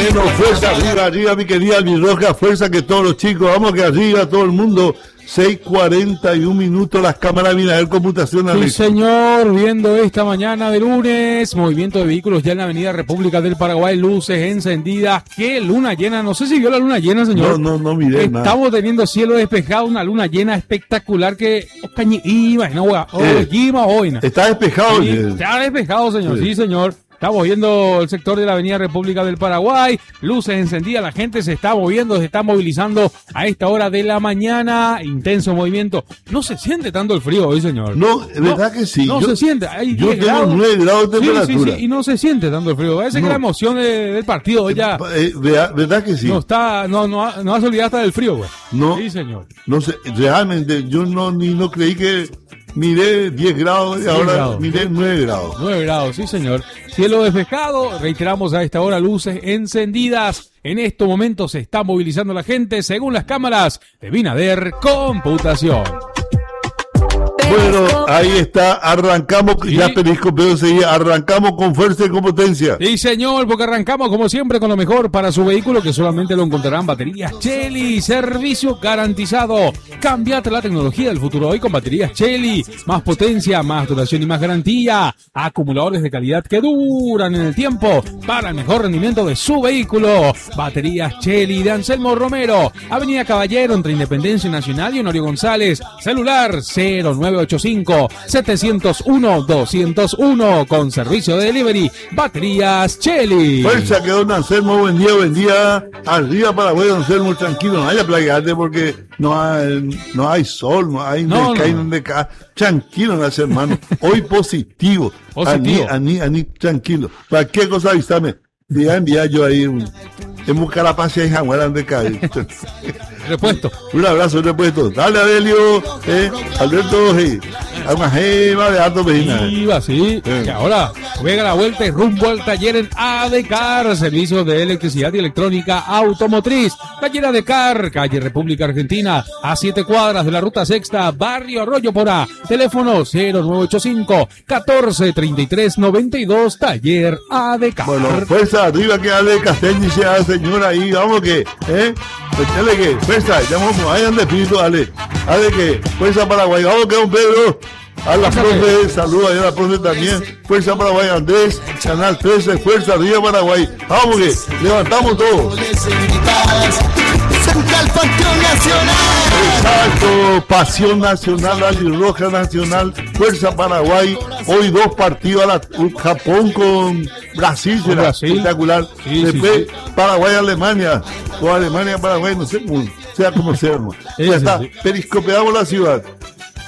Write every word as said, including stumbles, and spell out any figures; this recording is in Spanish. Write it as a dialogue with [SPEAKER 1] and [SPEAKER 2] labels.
[SPEAKER 1] Bueno, fuerza arriba, arriba, mi querida Albirroja, fuerza que todos los chicos, vamos que arriba, todo el mundo. seis cuarenta y un minutos, las cámaras Binader Computación.
[SPEAKER 2] Sí, señor, viendo esta mañana de lunes, movimiento de vehículos ya en la avenida República del Paraguay, luces encendidas. ¿Qué luna llena? No sé si vio la luna llena, señor.
[SPEAKER 1] No, no, no miré nada.
[SPEAKER 2] Estamos teniendo cielo despejado, una luna llena espectacular que...
[SPEAKER 1] Está despejado.
[SPEAKER 2] Sí, está despejado, señor, sí, sí señor. Estamos viendo el sector de la avenida República del Paraguay, luces encendidas, la gente se está moviendo, se está movilizando a esta hora de la mañana, intenso movimiento. No se siente tanto el frío hoy, señor.
[SPEAKER 1] No, es verdad que sí.
[SPEAKER 2] No
[SPEAKER 1] yo,
[SPEAKER 2] se siente. Hay
[SPEAKER 1] yo tengo
[SPEAKER 2] grados.
[SPEAKER 1] nueve grados de temperatura.
[SPEAKER 2] Sí, sí, sí, y no se siente tanto el frío. Parece no. que la emoción de, del partido hoy ya...
[SPEAKER 1] Eh, eh, ¿Verdad que sí?
[SPEAKER 2] No está, no, no, no ha olvidado hasta del frío, güey.
[SPEAKER 1] No.
[SPEAKER 2] Sí, señor.
[SPEAKER 1] No sé, realmente, yo no, ni no creí que... Miré diez grados y ahora grados. miré nueve grados.
[SPEAKER 2] nueve grados, sí señor. Cielo despejado, reiteramos a esta hora luces encendidas. En estos momentos se está movilizando la gente según las cámaras de Binader Computación.
[SPEAKER 1] Bueno, ahí está, arrancamos, ¿sí? Ya Periscopeo seguía, arrancamos con fuerza y con potencia.
[SPEAKER 2] Sí, señor, porque arrancamos como siempre con lo mejor para su vehículo, que solamente lo encontrarán baterías Chery, servicio garantizado. Cambiate la tecnología del futuro hoy con baterías Chery, más potencia, más duración y más garantía. Acumuladores de calidad que duran en el tiempo para el mejor rendimiento de su vehículo. Baterías Chery de Anselmo Romero, Avenida Caballero entre Independencia Nacional y Honorio González. Celular cero nueve ocho cinco, siete cero uno, dos cero uno con servicio de delivery. Baterías Chery.
[SPEAKER 1] Fuerza que don Anselmo, buen día, buen día. Arriba Paraguay, don Anselmo, tranquilo, no haya plaguearte porque no hay, no hay sol, no hay no, no. donde cae. Tranquilo, no hermano. Hoy positivo.
[SPEAKER 2] Positivo.
[SPEAKER 1] Ani, ani, ani, tranquilo. Cualquier cosa avísame. Voy a enviar yo ahí un, en Bucarapacia y Jaguar de caer.
[SPEAKER 2] Repuesto.
[SPEAKER 1] Un abrazo, repuesto. Dale, Adelio, eh, Alberto, eh, a una jeva de Alto Medina.
[SPEAKER 2] Iba, sí. Eh. Y ahora juega la vuelta y rumbo al taller en Adecar, servicios de electricidad y electrónica automotriz. Taller Adecar, calle República Argentina, a siete cuadras de la ruta sexta, barrio Arroyo Porá. Teléfono cero nueve ocho cinco, catorce treinta y tres noventa y dos, taller Adecar.
[SPEAKER 1] Bueno, fuerza arriba que Ale Castel dice a la señora ahí, vamos que, eh, pues dale que, fuerza, llamamos, ahí ande espíritu, Ale, Ale que, fuerza Paraguay, vamos que don Pedro, a la profe, saludos a la profe también, fuerza Paraguay, Andrés, Canal trece, fuerza arriba Paraguay, vamos que, levantamos todo.
[SPEAKER 3] Central Panteón Nacional.
[SPEAKER 1] Exacto, Pasión Nacional, Albirroja Nacional, Fuerza Paraguay. Hoy dos partidos a la, Japón con Brasil, será
[SPEAKER 2] Brasil.
[SPEAKER 1] Espectacular.
[SPEAKER 2] Sí,
[SPEAKER 1] Después
[SPEAKER 2] sí, sí.
[SPEAKER 1] Paraguay, Alemania, o Alemania, Paraguay, no sé, sea como sea, hermano.
[SPEAKER 2] Sí,
[SPEAKER 1] ya
[SPEAKER 2] sí,
[SPEAKER 1] está,
[SPEAKER 2] sí.
[SPEAKER 1] periscopeamos la ciudad.